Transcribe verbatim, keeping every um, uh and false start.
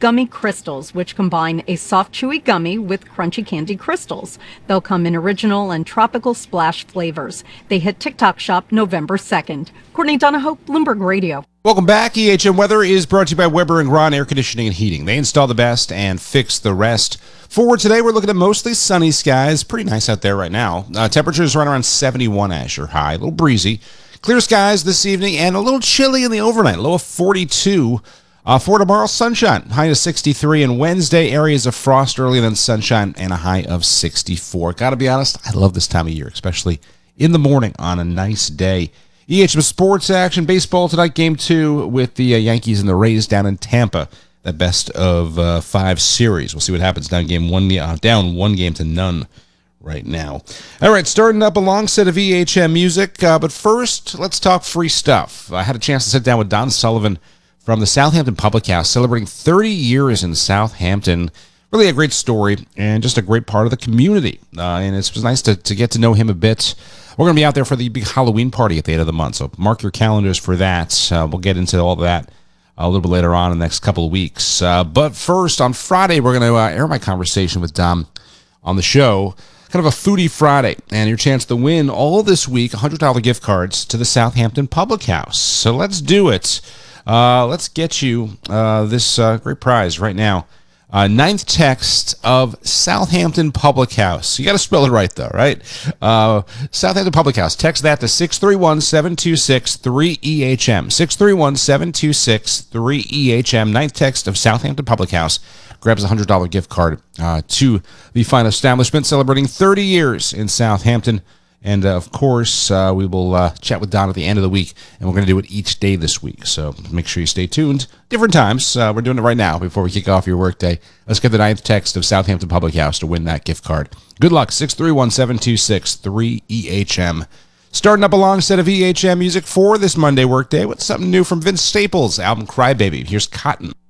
Gummy Crystals, which combine a soft, chewy gummy with crunchy candy crystals. They'll come in original and tropical splash flavors. They hit TikTok Shop November second. Courtney Donahoe, Bloomberg Radio. Welcome back. E H M Weather is brought to you by Weber and Gron Air Conditioning and Heating. They install the best and fix the rest. For today, we're looking at mostly sunny skies. Pretty nice out there right now. Uh, temperatures right around seventy-one as your high. A little breezy. Clear skies this evening and a little chilly in the overnight. Low of forty-two. Uh, for tomorrow, sunshine. High of sixty-three. And Wednesday, areas of frost early, then sunshine and a high of sixty-four. Got to be honest, I love this time of year, especially in the morning on a nice day. E H M Sports action. Baseball tonight, game two with the uh, Yankees and the Rays down in Tampa. The best of uh, five series. We'll see what happens down game one, uh, down one game to none right now. All right, starting up a long set of E H M music. Uh, but first, let's talk free stuff. I had a chance to sit down with Don Sullivan from the Southampton Public House, celebrating thirty years in Southampton. Really a great story and just a great part of the community. Uh, and it was nice to, to get to know him a bit. We're going to be out there for the big Halloween party at the end of the month, so mark your calendars for that. Uh, we'll get into all that a little bit later on in the next couple of weeks. Uh, but first, on Friday, we're going to uh, air my conversation with Dom on the show. Kind of a foodie Friday, and your chance to win all this week one hundred dollars gift cards to the Southampton Public House. So let's do it. Uh, let's get you uh, this uh, great prize right now. Uh, ninth text of Southampton Public House. You got to spell it right, though, right? Uh, Southampton Public House. Text that to six three one, seven two six, three E H M. six three one, seven two six, three E H M. Ninth text of Southampton Public House. Grabs a one hundred dollars gift card uh, to the fine establishment celebrating thirty years in Southampton. And, uh, of course, uh, we will uh, chat with Don at the end of the week, and we're going to do it each day this week. So make sure you stay tuned. Different times. Uh, we're doing it right now before we kick off your workday. Let's get the ninth text of Southampton Public House to win that gift card. Good luck. six three one, seven two six, three E H M. Starting up a long set of E H M music for this Monday workday with something new from Vince Staples' album Crybaby. Here's Cotton.